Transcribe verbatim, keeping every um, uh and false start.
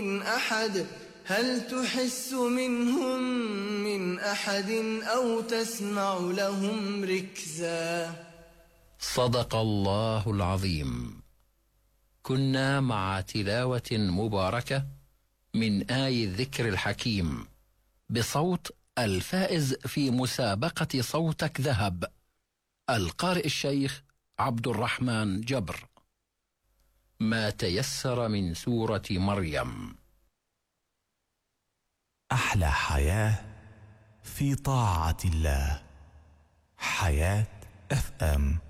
من أحد هل تحس منهم من أحد أو تسمع لهم ركزا. صدق الله العظيم. كنا مع تلاوة مباركة من آي الذكر الحكيم بصوت الفائز في مسابقة صوتك ذهب، القارئ الشيخ عبد الرحمن جبر. ما تيسر من سورة مريم. أحلى حياة في طاعة الله. حياة اف ام.